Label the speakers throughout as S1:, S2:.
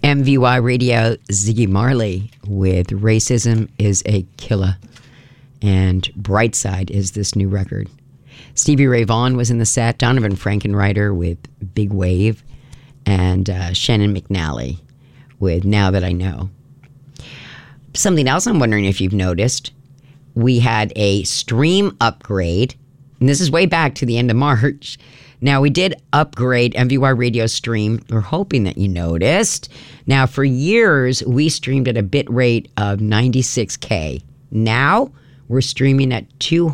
S1: MVY Radio, Ziggy Marley with Racism is a Killer. And Brightside is this new record. Stevie Ray Vaughan was in the set, Donovan Frankenreiter with Big Wave, and Shannon McNally with Now That I Know. Something else I'm wondering if you've noticed, we had a stream upgrade, and this is way back to the end of March. Now, we did upgrade MVY Radio Stream. We're hoping that you noticed. Now, for years, we streamed at a bit rate of 96K. Now, we're streaming at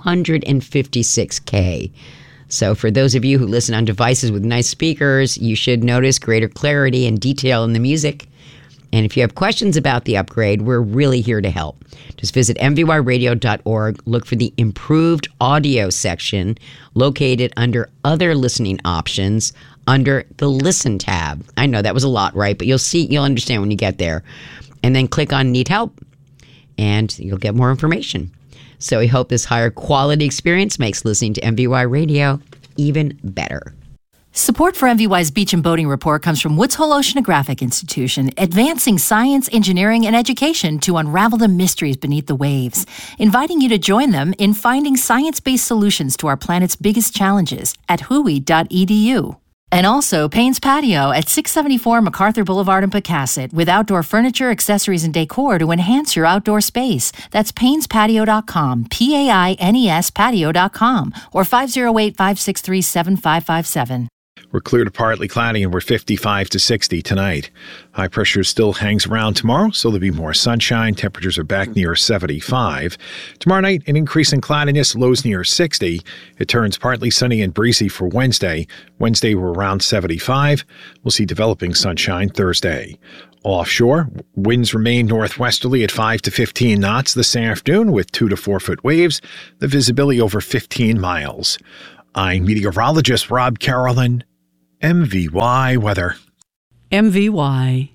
S1: 256K. So for those of you who listen on devices with nice speakers, you should notice greater clarity and detail in the music. And if you have questions about the upgrade, we're really here to help. Just visit mvyradio.org, look for the improved audio section located under other listening options under the Listen tab. I know that was a lot, right? But you'll understand when you get there. And then click on Need Help, and you'll get more information. So we hope this higher quality experience makes listening to MVY Radio even better.
S2: Support for MVY's Beach and Boating Report comes from Woods Hole Oceanographic Institution, advancing science, engineering, and education to unravel the mysteries beneath the waves, inviting you to join them in finding science-based solutions to our planet's biggest challenges at hui.edu. And also Payne's Patio at 674 MacArthur Boulevard in Pecasset with outdoor furniture, accessories, and decor to enhance your outdoor space. That's painespatio.com, P-A-I-N-E-S patio.com, or 508-563-7557.
S3: We're clear to partly cloudy and we're 55 to 60 tonight. High pressure still hangs around tomorrow, so there'll be more sunshine. Temperatures are back near 75. Tomorrow night, an increase in cloudiness, lows near 60. It turns partly sunny and breezy for Wednesday. Wednesday, we're around 75. We'll see developing sunshine Thursday. Offshore, winds remain northwesterly at 5 to 15 knots this afternoon with 2 to 4 foot waves. The visibility over 15 miles. I'm meteorologist Rob Carolyn. MVY weather.
S4: MVY.